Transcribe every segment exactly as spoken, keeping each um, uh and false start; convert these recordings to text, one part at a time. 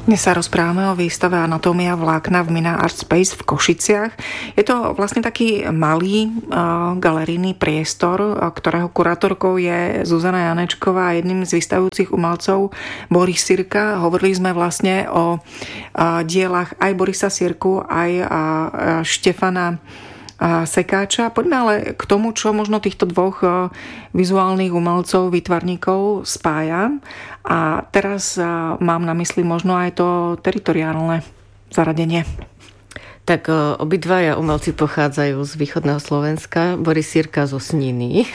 Dnes sa rozprávame o výstave Anatómia vlákna v Mina Art Space v Košiciach. Je to vlastne taký malý uh, galerijný priestor, ktorého kurátorkou je Zuzana Janečková a jedným z vystavujúcich umelcov Boris Sirka. Hovorili sme vlastne o uh, dielach aj Borisa Sirku, aj uh, Štefana Sekáča. Poďme ale k tomu, čo možno týchto dvoch vizuálnych umelcov, výtvarníkov spája. A teraz mám na mysli možno aj to teritoriálne zaradenie. Tak obidvaja umelci pochádzajú z východného Slovenska. Boris Sirka zo Sniny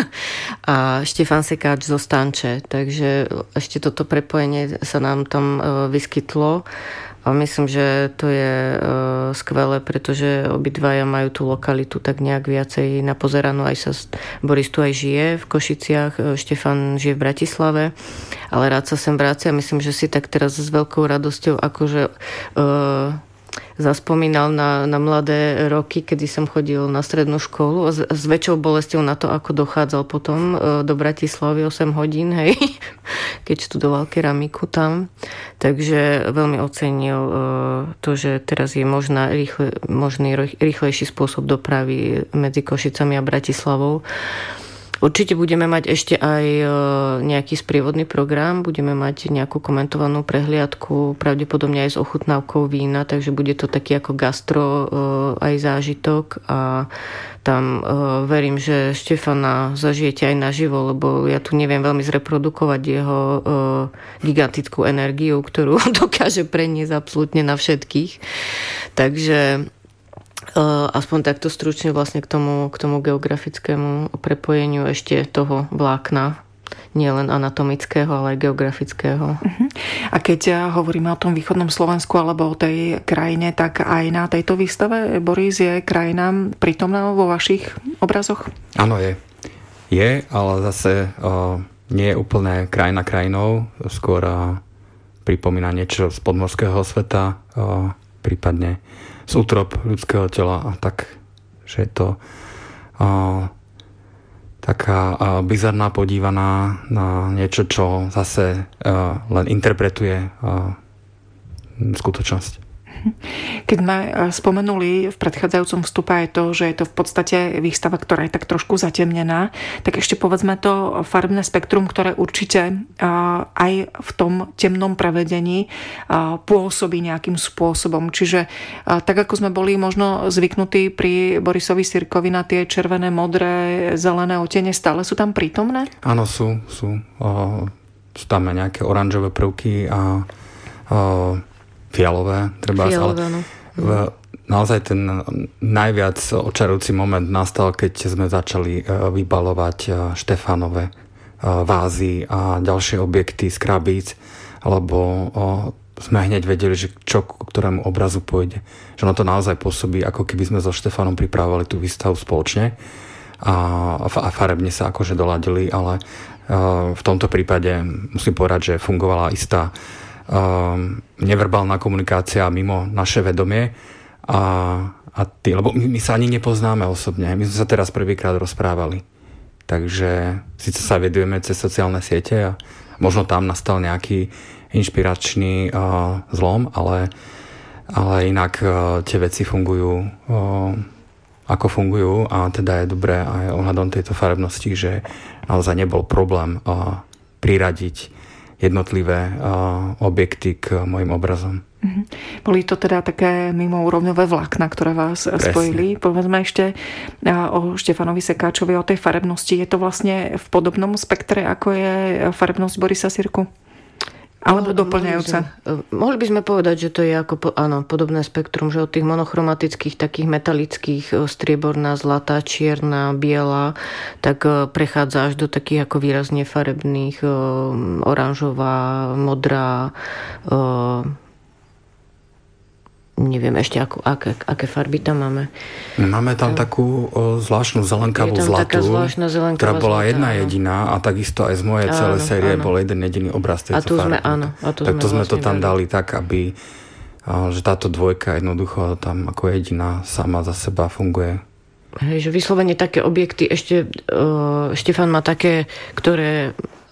a Štefan Sekáč zo Stanče. Takže ešte toto prepojenie sa nám tam vyskytlo. A myslím, že to je e, skvelé, pretože obidvaja majú tú lokalitu tak nejak viacej napozeranú. Aj sa Boris tu aj žije v Košiciach, Štefan žije v Bratislave, ale rád sa sem vracia. Myslím, že si tak teraz s veľkou radosťou akože e, zaspomínal na, na mladé roky, kedy som chodil na strednú školu a s, s väčšou bolestou na to, ako dochádzal potom e, do Bratislavy osem hodín, hej, keď študoval keramiku tam. Takže veľmi ocenil e, to, že teraz je možná rýchle, možný rýchlejší spôsob dopravy medzi Košicami a Bratislavou. Určite budeme mať ešte aj nejaký sprievodný program, budeme mať nejakú komentovanú prehliadku, pravdepodobne aj s ochutnávkou vína, takže bude to taký ako gastro aj zážitok a tam verím, že Štefana zažijete aj naživo, lebo ja tu neviem veľmi zreprodukovať jeho gigantickú energiu, ktorú dokáže preniesť absolútne na všetkých. Takže aspoň takto stručne vlastne k tomu, k tomu geografickému prepojeniu ešte toho vlákna, nielen anatomického, ale aj geografického. Uh-huh. A keď hovoríme o tom východnom Slovensku alebo o tej krajine, tak aj na tejto výstave, Boris, je krajina prítomná vo vašich obrazoch? Áno, je. Je, ale zase uh, nie je úplne krajina krajinou, skôr uh, pripomína niečo z podmorského sveta, uh, prípadne z útrop ľudského tela a tak, že je to uh, taká uh, bizarná podívaná na niečo, čo zase uh, len interpretuje uh, skutočnosť. Keď sme spomenuli v predchádzajúcom vstupe aj to, že je to v podstate výstava, ktorá je tak trošku zatemnená, tak ešte povedzme to farebné spektrum, ktoré určite aj v tom temnom prevedení pôsobí nejakým spôsobom. Čiže tak, ako sme boli možno zvyknutí pri Borisovi Sirkovi na tie červené, modré, zelené odtiene, stále sú tam prítomné? Áno, sú. Sú, sú tam nejaké oranžové prvky a fialové, treba, Fialové, ale no. v, naozaj ten najviac očarujúci moment nastal, keď sme začali vybalovať Štefánove vázy a ďalšie objekty z krabíc, lebo sme hneď vedeli, že čo k ktorému obrazu pôjde. Že ono to naozaj pôsobí, ako keby sme so Štefanom pripravovali tú výstavu spoločne a, a farebne sa akože doladili, ale v tomto prípade musím povedať, že fungovala istá Uh, neverbálna komunikácia mimo naše vedomie a, a tý, lebo my, my sa ani nepoznáme osobne, my sme sa teraz prvýkrát rozprávali, takže síce sa vedujeme cez sociálne siete a možno tam nastal nejaký inšpiračný uh, zlom, ale, ale inak uh, tie veci fungujú uh, ako fungujú a teda je dobré aj ohľadom tejto farebnosti, že naozaj nebol problém uh, priradiť jednotlivé uh, objekty k mojim obrazom. Mm-hmm. Boli to teda také mimoúrovňové vlákna, ktoré vás Presne. spojili. Povedzme ešte uh, o Štefanovi Sekáčovi, o tej farebnosti. Je to vlastne v podobnom spektre, ako je farebnosť Borisa Sirku? Alebo doplňajúce? Mohli by sme povedať, že to je ako áno, podobné spektrum, že od tých monochromatických, takých metalických, strieborná, zlatá, čierna, biela, tak prechádza až do takých ako výrazne farebných, oranžová, modrá, neviem ešte, ako, aké, aké farby tam máme. Máme tam takú o, zvláštnu zelenkavú zlatú, ktorá bola zlatá, jedna áno. jediná a takisto aj z mojej celej áno, série áno. bol jeden jediný obraz tejto a tu farby. Sme, áno, a tu tak sme to sme vlastne to tam dali. dali tak, aby že táto dvojka jednoducho tam ako jediná sama za seba funguje. Hej, že vyslovene také objekty, ešte uh, Štefan má také, ktoré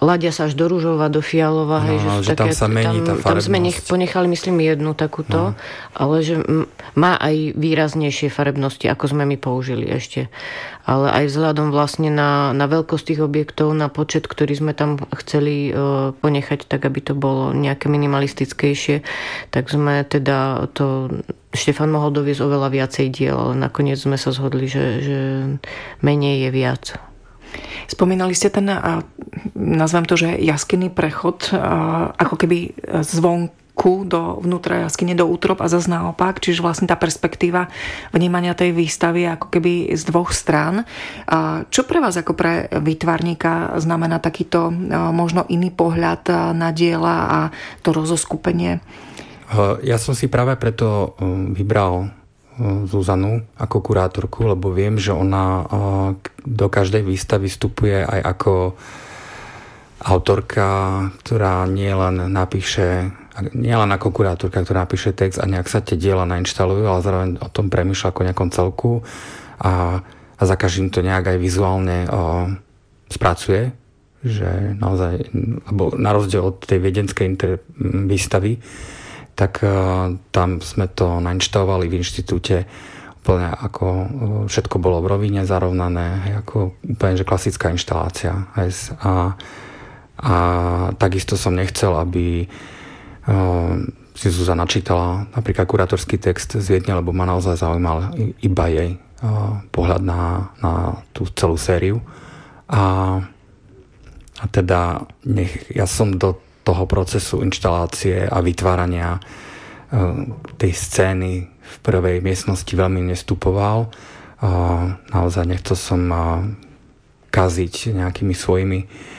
ladia sa až do ružova, do fialova. No, hej, že, že také, tam sa mení tá tam, farebnosť. tam sme nech, ponechali, myslím, jednu takúto, no. Ale že má aj výraznejšie farebnosti, ako sme my použili ešte. Ale aj vzhľadom vlastne na, na veľkosť tých objektov, na počet, ktorý sme tam chceli uh, ponechať, tak aby to bolo nejaké minimalistickejšie, tak sme teda to... Štefan mohol doviesť oveľa viacej diel, ale nakoniec sme sa zhodli, že, že menej je viac. Spomínali ste ten, nazvem to, že jaskinný prechod, ako keby zvonku do vnútra jaskyne, do útrop a zase naopak, čiže vlastne tá perspektíva vnímania tej výstavy ako keby z dvoch strán. Čo pre vás ako pre výtvarníka znamená takýto možno iný pohľad na diela a to rozoskupenie? Ja som si práve preto vybral Zuzanu ako kurátorku, lebo viem, že ona do každej výstavy vstupuje aj ako autorka, ktorá nie len napíše, nie len ako kurátorka, ktorá napíše text a nejak sa tie diela nainštalujú, ale zároveň o tom premýšľa ako nejakom celku a, a za každým to nejak aj vizuálne o, spracuje, že naozaj, alebo na rozdiel od tej viedenskej inter, výstavy, tak uh, tam sme to nainštalovali v inštitúte úplne ako uh, všetko bolo v rovine zarovnané, ako úplne že klasická inštalácia. A, a takisto som nechcel, aby uh, si Zuzana čítala napríklad kurátorský text z Viedne, lebo ma naozaj zaujímal iba jej uh, pohľad na, na tú celú sériu. A, a teda nech, ja som do toho procesu inštalácie a vytvárania tej scény v prvej miestnosti veľmi nestupoval. Naozaj nechcel som kaziť nejakými svojimi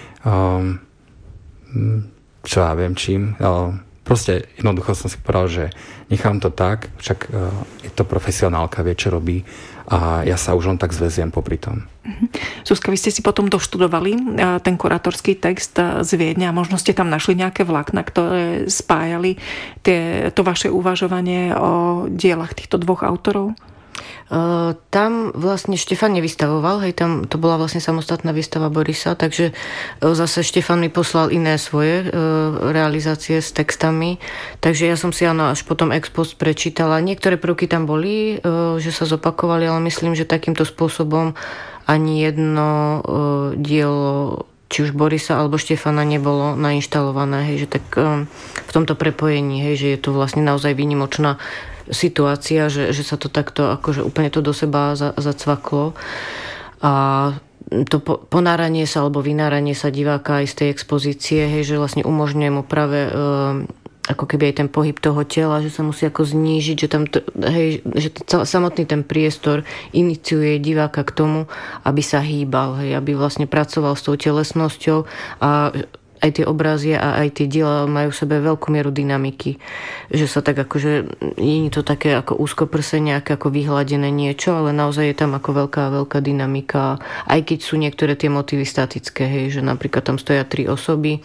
čo ja viem čím. Proste jednoducho som si povedal, že nechám to tak, však je to profesionálka, vie, čo robí a ja sa už len tak zväziem popri tom. Zuzka, vy ste si potom doštudovali ten kurátorský text z Viedne a možno ste tam našli nejaké vlákna, ktoré spájali tie, to vaše uvažovanie o dielach týchto dvoch autorov? Uh, tam vlastne Štefan nevystavoval, hej, tam to bola vlastne samostatná výstava Borisa, takže uh, zase Štefan mi poslal iné svoje uh, realizácie s textami, takže ja som si áno až potom ex post prečítala. Niektoré prvky tam boli, uh, že sa zopakovali, ale myslím, že takýmto spôsobom ani jedno uh, dielo či už Borisa alebo Štefana nebolo nainštalované, hej, že tak um, v tomto prepojení, hej, že je to vlastne naozaj výnimočná situácia, že, že sa to takto akože úplne to do seba za, zacvaklo a to po, ponáranie sa alebo vynáranie sa diváka aj z tej expozície, hej, že vlastne umožňuje mu práve e, ako keby aj ten pohyb toho tela, že sa musí ako znížiť, že tam to, hej, že to, samotný ten priestor iniciuje diváka k tomu, aby sa hýbal, hej, aby vlastne pracoval s tou telesnosťou a aj tie obrazy a aj tie diela majú v sebe veľkú mieru dynamiky. Že sa tak akože, nie je to také ako úzkoprse, nejaké ako vyhladené niečo, ale naozaj je tam ako veľká, veľká dynamika. Aj keď sú niektoré tie motívy statické, hej, že napríklad tam stoja tri osoby,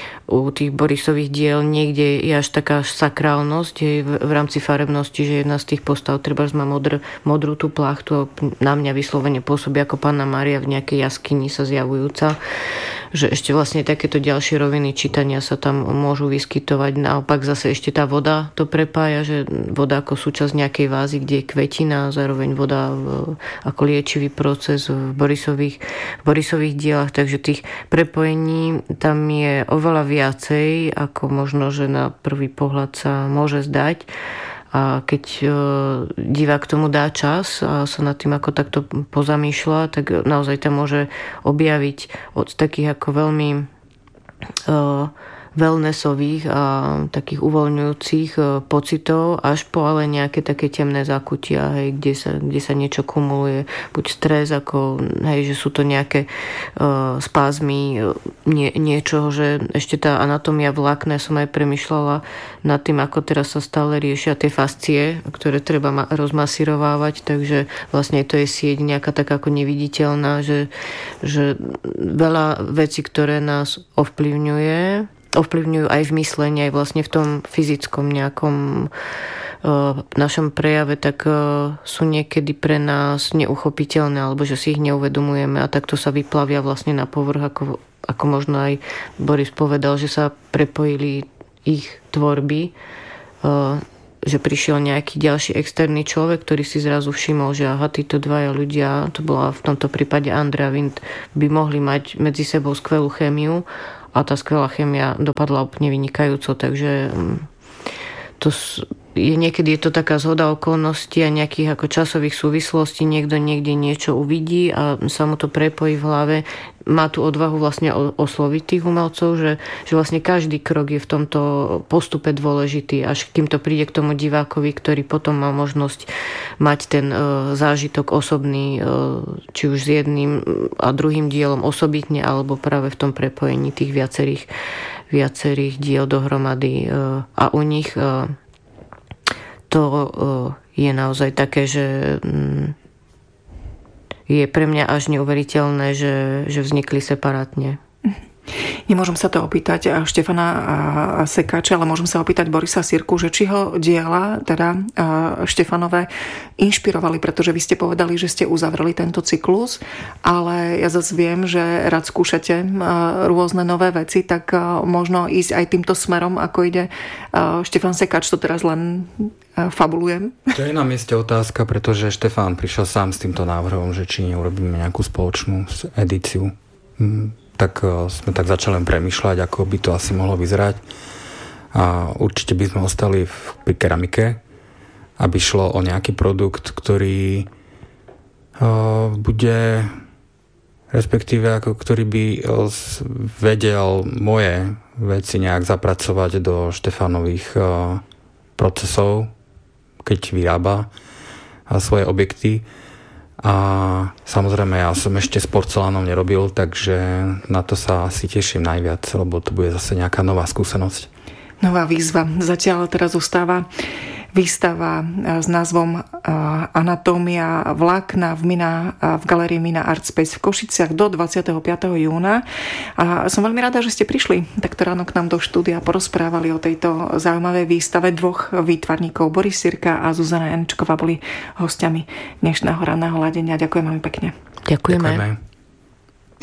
u tých Borisových diel niekde je až taká sakrálnosť je v, v rámci farebnosti, že jedna z tých postav treba má modr, modrú tú plachtu, na mňa vyslovene pôsobí ako Panna Mária v nejakej jaskyni sa zjavujúca, že ešte vlastne takéto ďalšie roviny čítania sa tam môžu vyskytovať. Naopak zase ešte tá voda to prepája, že voda ako súčasť nejakej vázy, kde je kvetina, zároveň voda v, ako liečivý proces v Borisových, v Borisových dielach, takže tých prepojení tam je oveľa viacej, ako možno, že na prvý pohľad sa môže zdať. A keď e, divák tomu dá čas a sa nad tým ako takto pozamýšľa, tak naozaj tam môže objaviť od takých ako veľmi e, wellnessových a takých uvoľňujúcich pocitov až po ale nejaké také temné zákutia, hej, kde sa, kde sa niečo kumuluje, buď stres, ako, hej, že sú to nejaké uh, spázmy nie, niečoho, že ešte tá anatómia vlákna, som aj premyšľala nad tým, ako teraz sa stále riešia tie fascie, ktoré treba ma- rozmasírovávať, takže vlastne to je sieť nejaká taká ako neviditeľná, že, že veľa vecí, ktoré nás ovplyvňuje, ovplyvňujú aj v myslení, aj vlastne v tom fyzickom nejakom v našom prejave, tak sú niekedy pre nás neuchopiteľné, alebo že si ich neuvedomujeme a takto sa vyplavia vlastne na povrch, ako, ako možno aj Boris povedal, že sa prepojili ich tvorby, že prišiel nejaký ďalší externý človek, ktorý si zrazu všimol, že aha, títo dvaja ľudia, to bola v tomto prípade Andrea Wind, by mohli mať medzi sebou skvelú chémiu a tá skvelá chémia dopadla úplne vynikajúco, takže to je, niekedy je to taká zhoda okolností a nejakých ako časových súvislostí, niekto niekde niečo uvidí a sa mu to prepojí v hlave. Má tu odvahu vlastne osloviť tých umelcov, že, že vlastne každý krok je v tomto postupe dôležitý, až kým to príde k tomu divákovi, ktorý potom má možnosť mať ten e, zážitok osobný, e, či už s jedným a druhým dielom osobitne, alebo práve v tom prepojení tých viacerých, viacerých diel dohromady. E, a u nich e, to e, je naozaj také, že mm, je pre mňa až neuveriteľné, že, že vznikli separátne. Nemôžem sa to opýtať Štefana Sekáča, ale môžem sa opýtať Borisa Sirku, že či ho diela, teda Štefanové, inšpirovali, pretože vy ste povedali, že ste uzavreli tento cyklus, ale ja zase viem, že rád skúšate rôzne nové veci, tak možno ísť aj týmto smerom, ako ide Štefan Sekáč, to teraz len fabulujem. To je na mieste otázka, pretože Štefán prišiel sám s týmto návrhom, že či neurobíme nejakú spoločnú edíciu. Tak sme tak začali premýšľať, ako by to asi mohlo vyzerať. A určite by sme ostali v, pri keramike, aby šlo o nejaký produkt, ktorý uh, bude, respektíve ako, ktorý by vedel moje veci nejak zapracovať do Štefanových uh, procesov, keď vyrába uh, svoje objekty. A samozrejme ja som ešte s porcelánom nerobil, takže na to sa asi teším najviac, lebo to bude zase nejaká nová skúsenosť. Nová výzva. Zatiaľ teraz zostáva výstava s názvom Anatómia vlákna v, Mina, v galérii Mina Art Space v Košiciach do dvadsiateho piateho júna. A som veľmi rada, že ste prišli takto ráno k nám do štúdia a porozprávali o tejto zaujímavej výstave dvoch výtvarníkov. Boris Sirka a Zuzana Janečková boli hostiami dnešného ranného ladenia. Ďakujem veľmi pekne. Ďakujeme. Ďakujeme.